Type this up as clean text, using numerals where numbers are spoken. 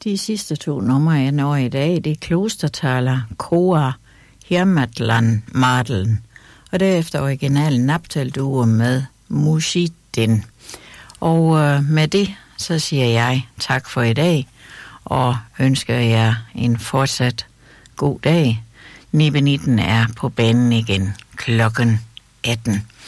De sidste 2 numre, jeg når i dag, det er Klostertaler, Koa, Hirmatlan, Madlen, og derefter originalen Naptal-duo med Mushidin. Og med det, så siger jeg tak for i dag, og ønsker jer en fortsat god dag. Nibe 19 er på banen igen klokken 18.